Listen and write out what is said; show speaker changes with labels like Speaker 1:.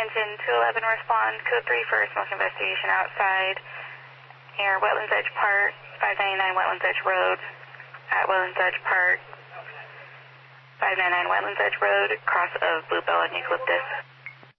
Speaker 1: attention, 211 respond, code 3 for a smoke investigation outside near Wetlands Edge Park, 599 Wetlands Edge Road, at Wetlands Edge Park, 599 Wetlands Edge Road, cross of Bluebell and Eucalyptus.